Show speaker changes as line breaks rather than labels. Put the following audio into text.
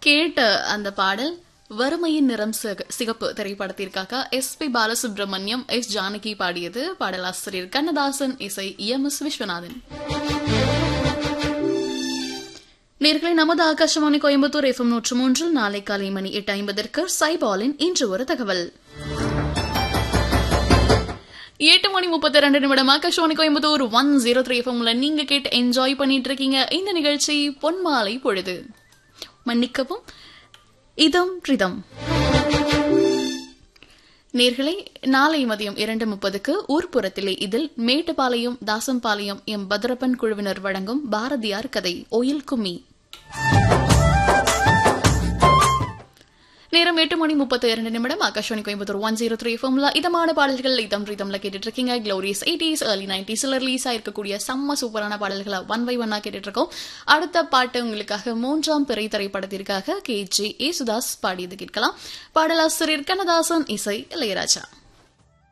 கேட்ட அந்த பாடல் வறுமையின் நிறம் சிகப்பு திரைப்படத்திற்காக எஸ்.பி. பாலசுப்ரமணியம், எஸ். ஜானகி பாடியது. பாடலாசிரியர் கண்ணதாசன், இசை எம்.எஸ். விஸ்வநாதன். நேர்களை நமது ஆகாஷவாணி கோயம்புத்தூர் FM 103 நாளை காலை மணி 8:50 சைபாலின் இன்று ஒரு தகவல். 8:32 ஆகாஷவாணி கோயம்புத்தூர் 103 FM நீங்க கேட்டு என்ஜாய் பண்ணிட்டு இருக்கீங்க. இந்த நிகழ்ச்சி பொன்மாலை பொழுது. மன்னிக்கவும், இதம் ரிதம். நேர்களை நாளை மதியம் 2:30 ஊர்ப்புறத்திலே இதில் மேட்டுப்பாளையம், தாசம்பாளையம் எம் பத்ரப்பன் குழுவினர் வழங்கும் பாரதியார் கதை ஒயில் கும்மி. நேரம் 8:32 ஆகாஷவாணி கோயம்புத்தூர் 103 FM இதமான பாடல்கள் இதம் ரிதம்ல கேட்டுட்டு இருக்கீங்க. Glorious 80s, early 90s release ஆயிருக்கக்கூடிய செம்ம சூப்பரான பாடல்களை 1 by 1 கேட்டுட்டு இருக்கோம். அடுத்த பாட்டு உங்களுக்காக 3ஆம் பிறை திரைப்படத்திற்காக KG. ஏசுதாஸ் பாடியது கேட்கலாம். பாடலாசிரியர் கண்ணதாசன், இசை இளையராஜா.